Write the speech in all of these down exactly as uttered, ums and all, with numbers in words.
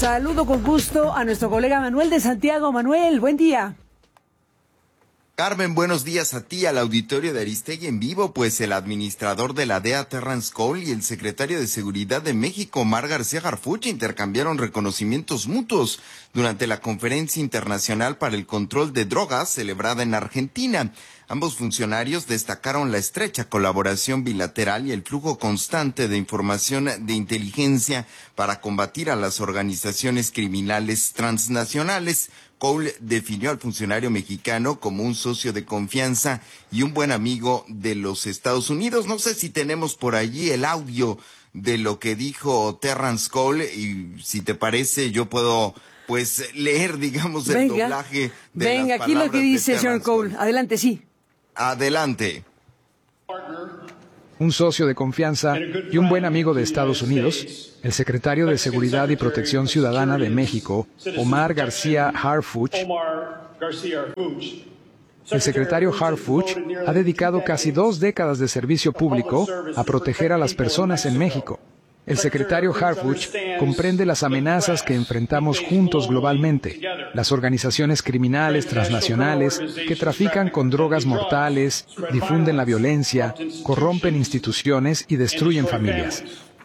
Saludo con gusto a nuestro colega Manuel de Santiago. Manuel, buen día. Carmen, buenos días a ti, al auditorio de Aristegui en vivo. Pues el administrador de la D E A, Terrance Cole, y el secretario de Seguridad de México, Omar García Harfuch, intercambiaron reconocimientos mutuos durante la Conferencia Internacional para el Control de Drogas celebrada en Argentina. Ambos funcionarios destacaron la estrecha colaboración bilateral y el flujo constante de información de inteligencia para combatir a las organizaciones criminales transnacionales. Cole definió al funcionario mexicano como un socio de confianza y un buen amigo de los Estados Unidos. No sé si tenemos por allí el audio de lo que dijo Terrance Cole, y si te parece yo puedo pues leer, digamos, el venga, doblaje de venga, las aquí lo que dice señor Cole. Cole. Adelante, sí. Adelante. Un socio de confianza y un buen amigo de Estados Unidos, el secretario de Seguridad y Protección Ciudadana de México, Omar García Harfuch. El secretario Harfuch ha dedicado casi dos décadas de servicio público a proteger a las personas en México. El secretario Harfuch comprende las amenazas que enfrentamos juntos globalmente, las organizaciones criminales transnacionales que trafican con drogas mortales, difunden la violencia, corrompen instituciones y destruyen familias.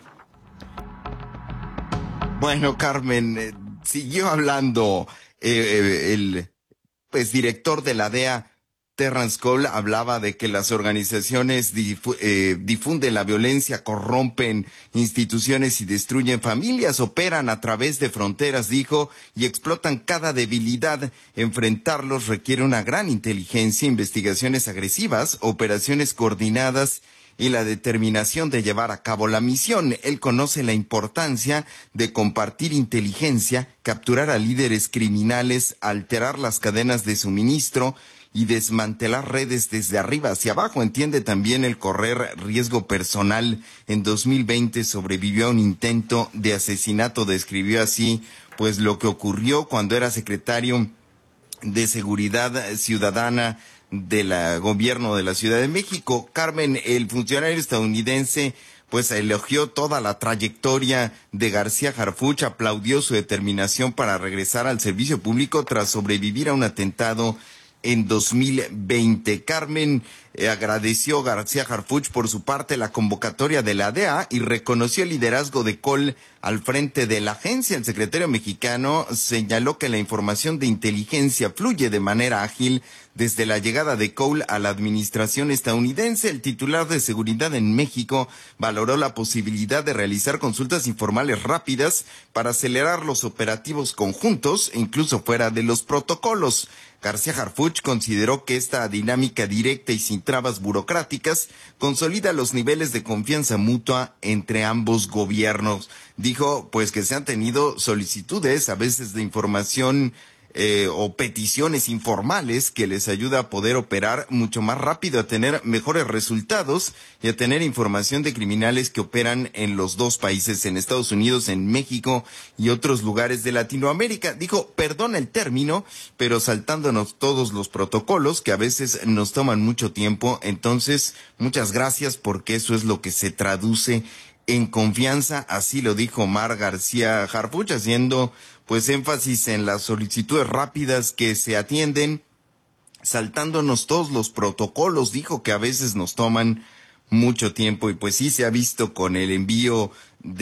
Bueno, Carmen, eh, siguió hablando eh, eh, el pues director de la D E A, Terrance Cole, hablaba de que las organizaciones difu eh, difunden la violencia, corrompen instituciones y destruyen familias, operan a través de fronteras, dijo, y explotan cada debilidad. Enfrentarlos requiere una gran inteligencia, investigaciones agresivas, operaciones coordinadas y la determinación de llevar a cabo la misión. Él conoce la importancia de compartir inteligencia, capturar a líderes criminales, alterar las cadenas de suministro y desmantelar redes desde arriba hacia abajo. Entiende también el correr riesgo personal. En dos mil veinte sobrevivió a un intento de asesinato. Describió así pues lo que ocurrió cuando era secretario de Seguridad Ciudadana del gobierno de la Ciudad de México. Carmen, el funcionario estadounidense pues elogió toda la trayectoria de García Harfuch, aplaudió su determinación para regresar al servicio público tras sobrevivir a un atentado en dos mil veinte. Carmen eh, agradeció a García Harfuch por su parte la convocatoria de la D E A y reconoció el liderazgo de Cole al frente de la agencia. El secretario mexicano señaló que la información de inteligencia fluye de manera ágil desde la llegada de Cole a la administración estadounidense. El titular de Seguridad en México valoró la posibilidad de realizar consultas informales rápidas para acelerar los operativos conjuntos, incluso fuera de los protocolos. García Harfuch consideró que esta dinámica directa y sin trabas burocráticas consolida los niveles de confianza mutua entre ambos gobiernos. Dijo pues que se han tenido solicitudes a veces de información Eh, o peticiones informales que les ayuda a poder operar mucho más rápido, a tener mejores resultados y a tener información de criminales que operan en los dos países, en Estados Unidos, en México y otros lugares de Latinoamérica. Dijo, perdona el término, pero saltándonos todos los protocolos que a veces nos toman mucho tiempo. Entonces, muchas gracias, porque eso es lo que se traduce en confianza. Así lo dijo Omar García Harfuch, haciendo pues énfasis en las solicitudes rápidas que se atienden, saltándonos todos los protocolos. Dijo que a veces nos toman mucho tiempo, y pues sí se ha visto con el envío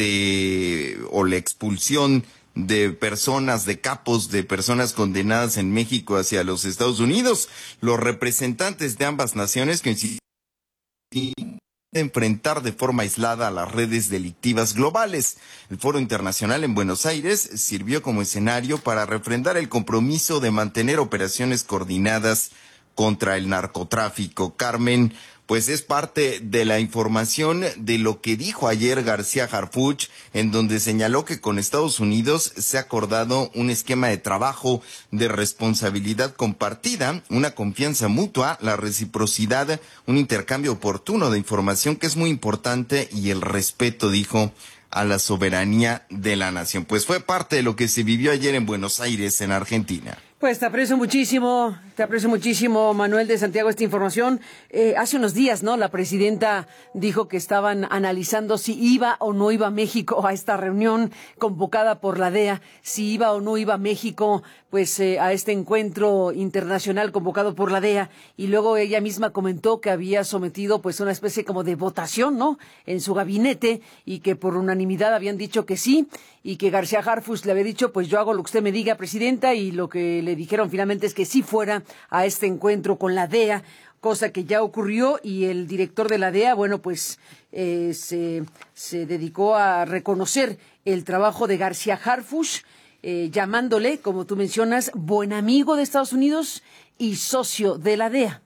de o la expulsión de personas, de capos, de personas condenadas en México hacia los Estados Unidos. Los representantes de ambas naciones que de enfrentar de forma aislada a las redes delictivas globales. El Foro Internacional en Buenos Aires sirvió como escenario para refrendar el compromiso de mantener operaciones coordinadas contra el narcotráfico. Carmen, pues es parte de la información de lo que dijo ayer García Harfuch, en donde señaló que con Estados Unidos se ha acordado un esquema de trabajo de responsabilidad compartida, una confianza mutua, la reciprocidad, un intercambio oportuno de información que es muy importante, y el respeto, dijo, a la soberanía de la nación. Pues fue parte de lo que se vivió ayer en Buenos Aires, en Argentina. Pues te aprecio muchísimo, te aprecio muchísimo, Manuel de Santiago, esta información. Eh, hace unos días, ¿no? La presidenta dijo que estaban analizando si iba o no iba a México a esta reunión convocada por la D E A, si iba o no iba a México, pues, eh, a este encuentro internacional convocado por la D E A. Y luego ella misma comentó que había sometido, pues, una especie como de votación, ¿no? En su gabinete y que por unanimidad habían dicho que sí y que García Harfuch le había dicho, pues, yo hago lo que usted me diga, presidenta, y lo que le dijeron finalmente es que sí fuera a este encuentro con la D E A, cosa que ya ocurrió, y el director de la D E A, bueno, pues eh, se, se dedicó a reconocer el trabajo de García Harfuch, eh, llamándole, como tú mencionas, buen amigo de Estados Unidos y socio de la D E A.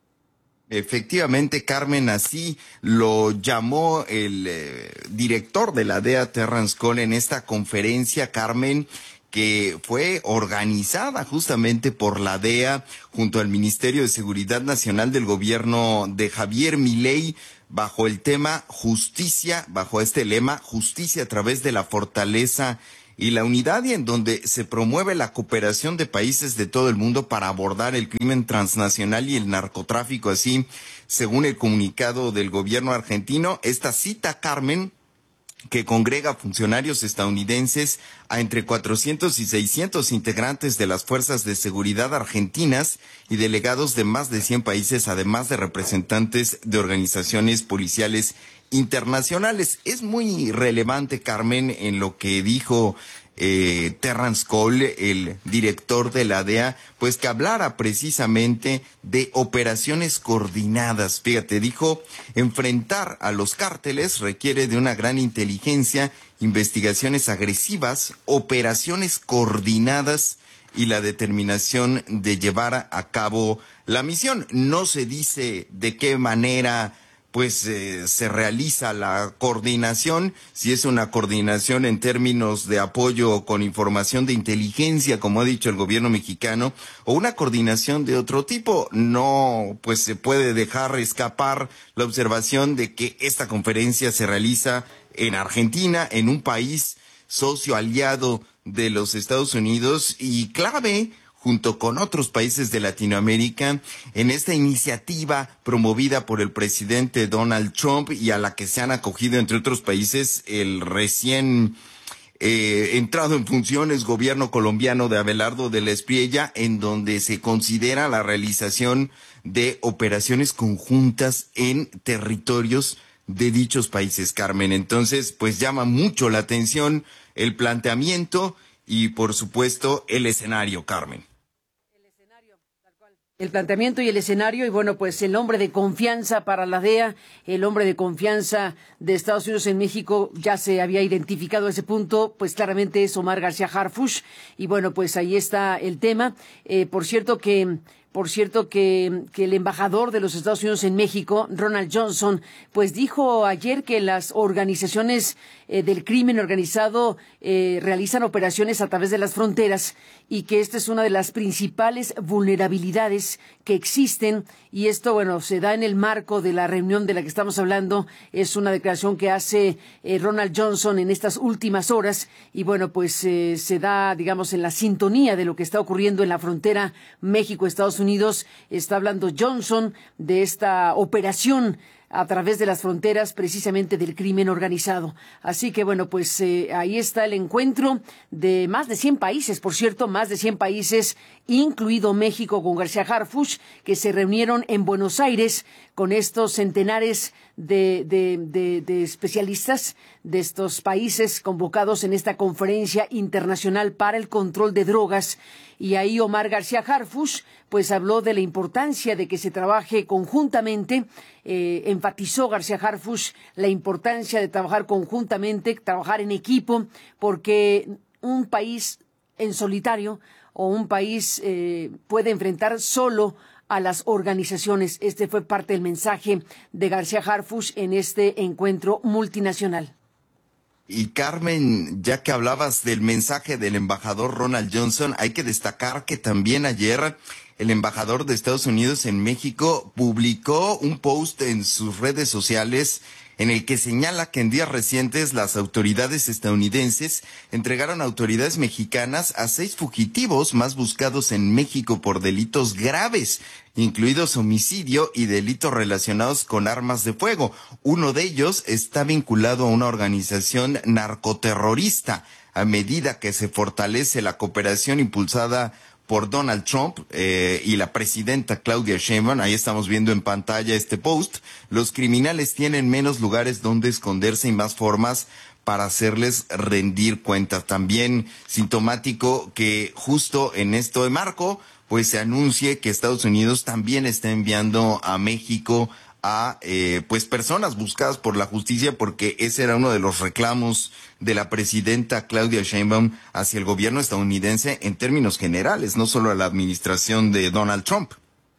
Efectivamente, Carmen, así lo llamó el eh, director de la D E A, Terrence Cole, en esta conferencia, Carmen, que fue organizada justamente por la D E A junto al Ministerio de Seguridad Nacional del gobierno de Javier Milei, bajo el tema justicia, bajo este lema, justicia a través de la fortaleza y la unidad, y en donde se promueve la cooperación de países de todo el mundo para abordar el crimen transnacional y el narcotráfico, así según el comunicado del gobierno argentino. Esta cita, Carmen, que congrega funcionarios estadounidenses a entre cuatrocientos y seiscientos integrantes de las fuerzas de seguridad argentinas y delegados de más de cien países, además de representantes de organizaciones policiales internacionales. Es muy relevante, Carmen, en lo que dijo eh, Terrence Cole, el director de la D E A, pues que hablara precisamente de operaciones coordinadas. Fíjate, dijo, enfrentar a los cárteles requiere de una gran inteligencia, investigaciones agresivas, operaciones coordinadas y la determinación de llevar a cabo la misión. No se dice de qué manera pues eh, se realiza la coordinación, si es una coordinación en términos de apoyo con información de inteligencia, como ha dicho el gobierno mexicano, o una coordinación de otro tipo. No, pues se puede dejar escapar la observación de que esta conferencia se realiza en Argentina, en un país socio aliado de los Estados Unidos y clave, junto con otros países de Latinoamérica, en esta iniciativa promovida por el presidente Donald Trump y a la que se han acogido, entre otros países, el recién eh, entrado en funciones gobierno colombiano de Abelardo de la Espriella, en donde se considera la realización de operaciones conjuntas en territorios de dichos países, Carmen. Entonces, pues llama mucho la atención el planteamiento y, por supuesto, el escenario, Carmen. El planteamiento y el escenario, y bueno, pues el hombre de confianza para la D E A, el hombre de confianza de Estados Unidos en México, ya se había identificado ese punto, pues claramente es Omar García Harfuch, y bueno, pues ahí está el tema. Eh, por cierto que... Por cierto que, que el embajador de los Estados Unidos en México, Ronald Johnson, pues dijo ayer que las organizaciones eh, del crimen organizado eh, realizan operaciones a través de las fronteras y que esta es una de las principales vulnerabilidades que existen, y esto, bueno, se da en el marco de la reunión de la que estamos hablando. Es una declaración que hace eh, Ronald Johnson en estas últimas horas y bueno, pues eh, se da, digamos, en la sintonía de lo que está ocurriendo en la frontera México-Estados Unidos. Está hablando Johnson de esta operación a través de las fronteras, precisamente del crimen organizado. Así que, bueno, pues eh, ahí está el encuentro de más de cien países, por cierto, más de cien países, incluido México, con García Harfuch, que se reunieron en Buenos Aires con estos centenares de, de, de, de especialistas de estos países convocados en esta conferencia internacional para el control de drogas. Y ahí Omar García Harfuch pues habló de la importancia de que se trabaje conjuntamente. Eh, enfatizó García Harfuch la importancia de trabajar conjuntamente, trabajar en equipo, porque un país en solitario o un país eh, puede enfrentar solo a las organizaciones. Este fue parte del mensaje de García Harfuch en este encuentro multinacional. Y Carmen, ya que hablabas del mensaje del embajador Ronald Johnson, hay que destacar que también ayer el embajador de Estados Unidos en México publicó un post en sus redes sociales en el que señala que en días recientes las autoridades estadounidenses entregaron a autoridades mexicanas a seis fugitivos más buscados en México por delitos graves, incluidos homicidio y delitos relacionados con armas de fuego. Uno de ellos está vinculado a una organización narcoterrorista. A medida que se fortalece la cooperación impulsada por Donald Trump eh, y la presidenta Claudia Sheinbaum, ahí estamos viendo en pantalla este post, los criminales tienen menos lugares donde esconderse y más formas para hacerles rendir cuentas. También sintomático que justo en esto de marco, pues se anuncie que Estados Unidos también está enviando a México a eh, pues personas buscadas por la justicia, porque ese era uno de los reclamos de la presidenta Claudia Sheinbaum hacia el gobierno estadounidense en términos generales, no solo a la administración de Donald Trump.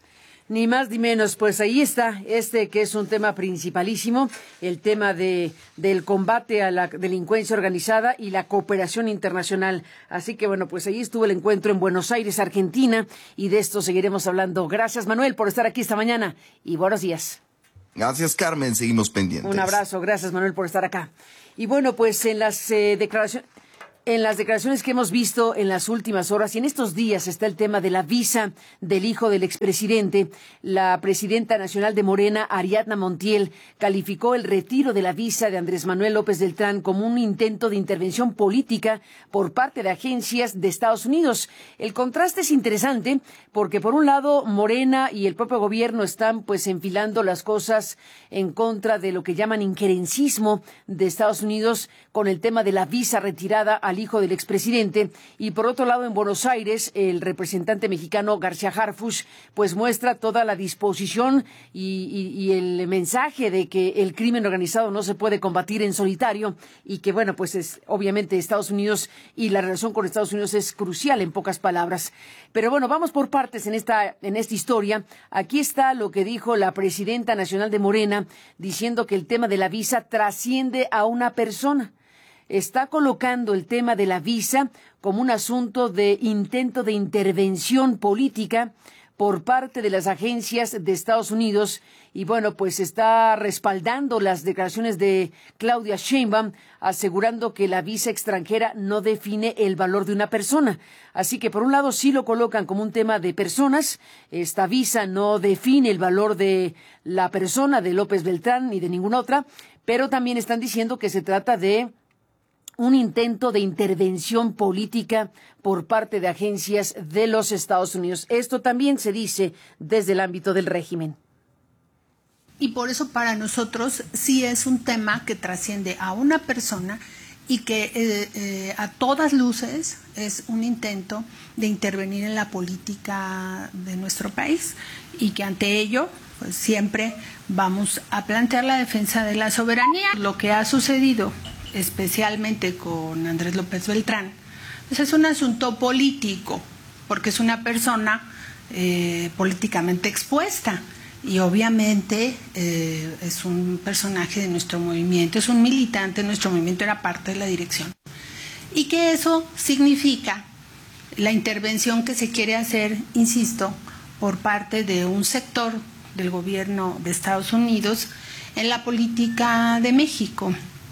Ni más ni menos, pues ahí está este que es un tema principalísimo, el tema de del combate a la delincuencia organizada y la cooperación internacional. Así que bueno, pues ahí estuvo el encuentro en Buenos Aires, Argentina, y de esto seguiremos hablando. Gracias, Manuel, por estar aquí esta mañana y buenos días. Gracias, Carmen, seguimos pendientes. Un abrazo, gracias, Manuel, por estar acá. Y bueno, pues en las eh, declaraciones... En las declaraciones que hemos visto en las últimas horas y en estos días está el tema de la visa del hijo del expresidente. La presidenta nacional de Morena, Ariadna Montiel, calificó el retiro de la visa de Andrés Manuel López Beltrán como un intento de intervención política por parte de agencias de Estados Unidos. El contraste es interesante porque, por un lado, Morena y el propio gobierno están pues enfilando las cosas en contra de lo que llaman injerencismo de Estados Unidos con el tema de la visa retirada al hijo del expresidente, y por otro lado en Buenos Aires el representante mexicano García Harfuch pues muestra toda la disposición y, y, y el mensaje de que el crimen organizado no se puede combatir en solitario y que bueno pues es obviamente Estados Unidos y la relación con Estados Unidos es crucial, en pocas palabras. Pero bueno, vamos por partes en esta en esta historia. Aquí está lo que dijo la presidenta nacional de Morena, diciendo que el tema de la visa trasciende a una persona. Está colocando el tema de la visa como un asunto de intento de intervención política por parte de las agencias de Estados Unidos y bueno, pues está respaldando las declaraciones de Claudia Sheinbaum, asegurando que la visa extranjera no define el valor de una persona. Así que por un lado sí lo colocan como un tema de personas, esta visa no define el valor de la persona de López Beltrán ni de ninguna otra, pero también están diciendo que se trata de un intento de intervención política por parte de agencias de los Estados Unidos. Esto también se dice desde el ámbito del régimen. Y por eso para nosotros sí es un tema que trasciende a una persona y que eh, eh, a todas luces es un intento de intervenir en la política de nuestro país y que ante ello pues siempre vamos a plantear la defensa de la soberanía. Lo que ha sucedido especialmente con Andrés López Beltrán, pues es un asunto político, porque es una persona eh, políticamente expuesta y obviamente eh, es un personaje de nuestro movimiento, es un militante de nuestro movimiento, era parte de la dirección. Y que eso significa la intervención que se quiere hacer, insisto, por parte de un sector del gobierno de Estados Unidos en la política de México.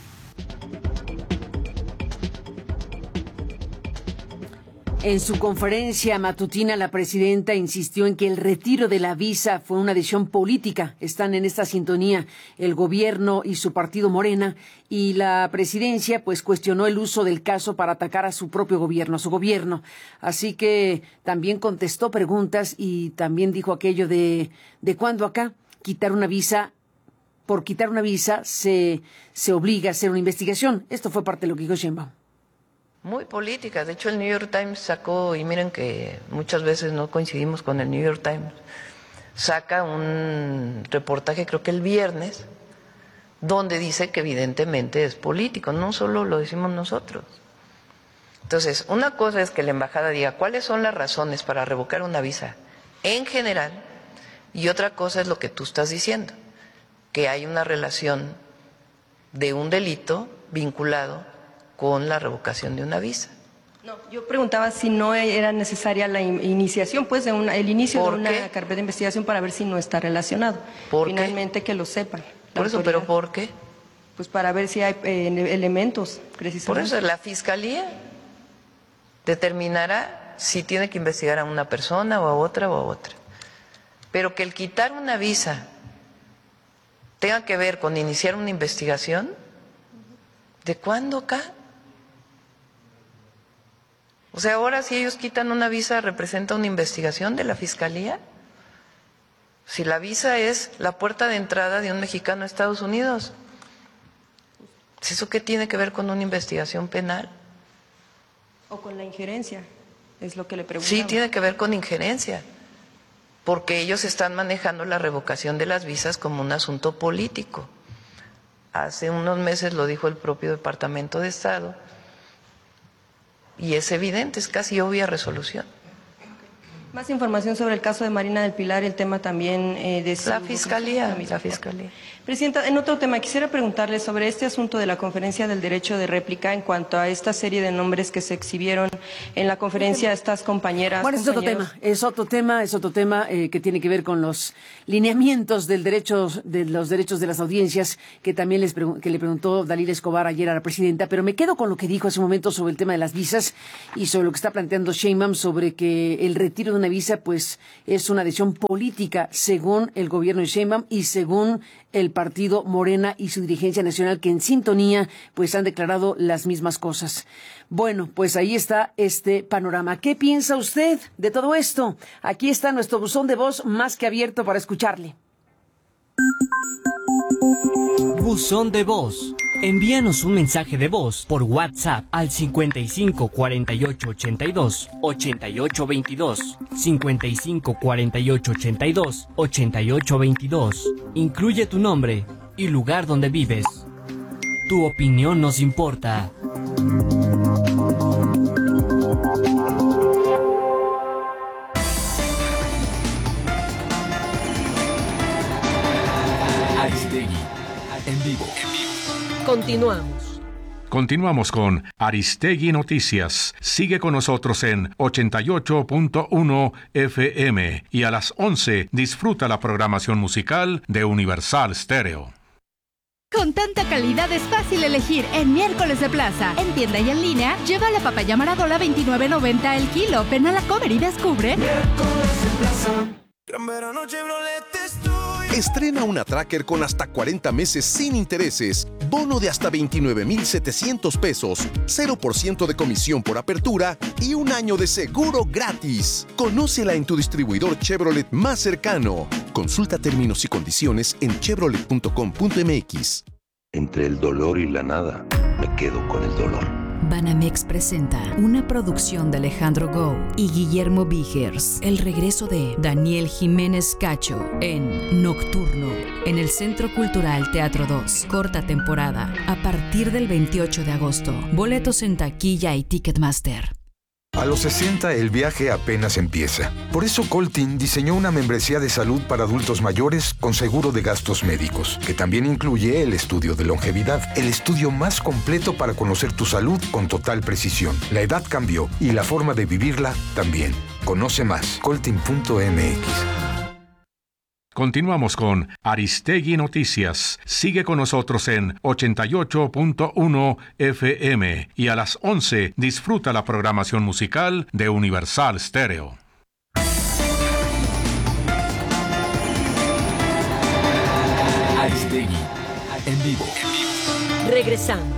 En su conferencia matutina, la presidenta insistió en que el retiro de la visa fue una decisión política. Están en esta sintonía el gobierno y su partido Morena, y la presidencia pues cuestionó el uso del caso para atacar a su propio gobierno, a su gobierno. Así que también contestó preguntas y también dijo aquello de de cuándo acá quitar una visa, por quitar una visa se, se obliga a hacer una investigación. Esto fue parte de lo que dijo Sheinbaum. Muy política. De hecho, el New York Times sacó, y miren que muchas veces no coincidimos con el New York Times, saca un reportaje, creo que el viernes, donde dice que evidentemente es político, no solo lo decimos nosotros. Entonces, una cosa es que la embajada diga cuáles son las razones para revocar una visa en general, y otra cosa es lo que tú estás diciendo, que hay una relación de un delito vinculado con la revocación de una visa. No, yo preguntaba si no era necesaria la in- iniciación, pues, de una, el inicio de una qué? carpeta de investigación para ver si no está relacionado. ¿Por Finalmente qué? Que lo sepan. Por eso, autoridad. ¿pero por qué? Pues para ver si hay eh, elementos, precisamente. Por eso la Fiscalía determinará si tiene que investigar a una persona o a otra o a otra. Pero que el quitar una visa tenga que ver con iniciar una investigación, ¿de cuándo acá? O sea, ahora si ellos quitan una visa, ¿representa una investigación de la Fiscalía? Si la visa es la puerta de entrada de un mexicano a Estados Unidos, ¿eso qué tiene que ver con una investigación penal? O con la injerencia, es lo que le preguntaba. Sí, tiene que ver con injerencia, porque ellos están manejando la revocación de las visas como un asunto político. Hace unos meses lo dijo el propio Departamento de Estado, y es evidente, es casi obvia resolución. Más información sobre el caso de Marina del Pilar, el tema también eh, de... La Fiscalía, la Fiscalía. Presidenta, en otro tema, quisiera preguntarle sobre este asunto de la conferencia del derecho de réplica en cuanto a esta serie de nombres que se exhibieron en la conferencia de estas compañeras. Bueno, es otro tema, es otro tema, es otro tema eh, que tiene que ver con los lineamientos del derecho, de los derechos de las audiencias, que también les pregun- que le preguntó Dalila Escobar ayer a la presidenta, pero me quedo con lo que dijo hace un momento sobre el tema de las visas y sobre lo que está planteando Sheinbaum sobre que el retiro de una visa, pues, es una decisión política según el gobierno de Sheinbaum y según el partido Morena y su dirigencia nacional, que en sintonía pues han declarado las mismas cosas. Bueno, pues ahí está este panorama. ¿Qué piensa usted de todo esto? Aquí está nuestro buzón de voz más que abierto para escucharle. Buzón de voz. Envíanos un mensaje de voz por WhatsApp al cincuenta y cinco cuarenta y ocho ochenta y dos ochenta y ocho veintidós, cincuenta y cinco cuarenta y ocho ochenta y dos ochenta y ocho veintidós. Incluye tu nombre y lugar donde vives. Tu opinión nos importa. Aristegui, en vivo. Continuamos. Continuamos con Aristegui Noticias. Sigue con nosotros en ochenta y ocho punto uno F M y a las once disfruta la programación musical de Universal Stereo. Con tanta calidad es fácil elegir en Miércoles de Plaza. En tienda y en línea, lleva la papaya Maradola veintinueve noventa el kilo. Ven a la Comer y descubre. Miércoles de Plaza. Gran verano Chevrolet estoy. Estrena una Tracker con hasta cuarenta meses sin intereses, bono de hasta veintinueve mil setecientos pesos, cero por ciento de comisión por apertura y un año de seguro gratis. Conócela en tu distribuidor Chevrolet más cercano. Consulta términos y condiciones en chevrolet punto com punto m x. Entre el dolor y la nada, me quedo con el dolor. Banamex presenta una producción de Alejandro Gou y Guillermo Vigers. El regreso de Daniel Jiménez Cacho en Nocturno, en el Centro Cultural Teatro dos. Corta temporada, a partir del veintiocho de agosto. Boletos en taquilla y Ticketmaster. A los sesenta el viaje apenas empieza. Por eso Coltin diseñó una membresía de salud para adultos mayores con seguro de gastos médicos, que también incluye el estudio de longevidad, el estudio más completo para conocer tu salud con total precisión. La edad cambió y la forma de vivirla también. Conoce más, coltin punto m x. Continuamos con Aristegui Noticias. Sigue con nosotros en ochenta y ocho punto uno F M y a las once disfruta la programación musical de Universal Stereo. Aristegui, en vivo. Regresamos.